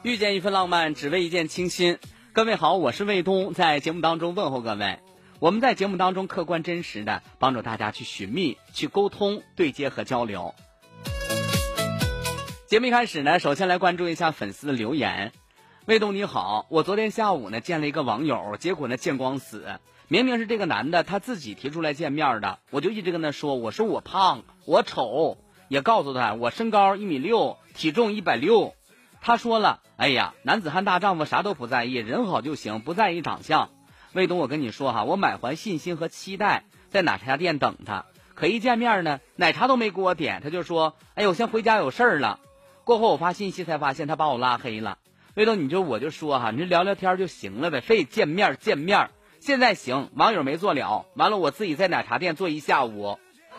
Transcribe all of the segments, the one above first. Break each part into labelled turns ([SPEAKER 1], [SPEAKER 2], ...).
[SPEAKER 1] 遇见一份浪漫，只为一见倾心。各位好，我是卫东，在节目当中问候各位。我们在节目当中客观真实的帮助大家去寻觅、去沟通、对接和交流。节目一开始呢，首先来关注一下粉丝的留言。卫东你好，我昨天下午呢见了一个网友，结果呢见光死。明明是这个男的他自己提出来见面的，我就一直跟他说，我说我胖，我丑，也告诉他我身高1.6米，体重160。他说了，哎呀，男子汉大丈夫啥都不在意，人好就行，不在意长相。卫东，我跟你说哈，我满怀信心和期待在奶茶店等他，可一见面呢，奶茶都没给我点，他就说，哎，我先回家有事儿了。过后我发信息才发现他把我拉黑了。卫东，我就说哈，你就聊聊天就行了呗，非得见面。现在行，网友没做了，完了我自己在奶茶店坐一下午。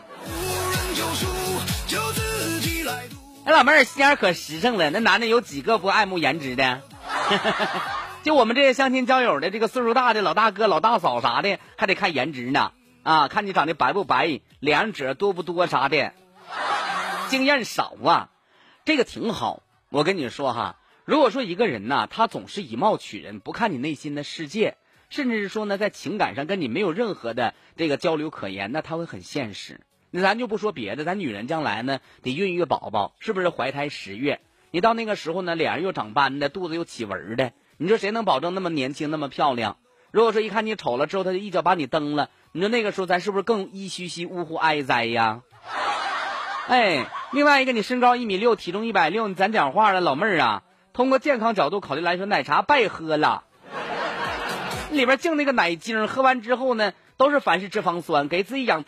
[SPEAKER 1] 哎，老妹儿心眼可实诚了，那男的有几个不爱慕颜值的？就我们这些相亲交友的，这个岁数大的老大哥老大嫂啥的还得看颜值呢啊，看你长得白不白，脸上褶多不多啥的，经验少啊，这个挺好。我跟你说哈，如果说一个人呢，他总是以貌取人，不看你内心的世界，甚至是说呢在情感上跟你没有任何的这个交流可言，那他会很现实。那咱就不说别的，咱女人将来呢得孕育宝宝，是不是怀胎10月？你到那个时候呢，脸上又长斑的，肚子又起纹的，你说谁能保证那么年轻那么漂亮？如果说一看你丑了之后，他就一脚把你蹬了，你说那个时候咱是不是更依虚兮呜呼哀哉呀？哎，另外一个你身高1.6米，体重160，咱讲话了，老妹儿啊，通过健康角度考虑来说，奶茶白喝了，里边净那个奶精，喝完之后呢都是反式脂肪酸，给自己养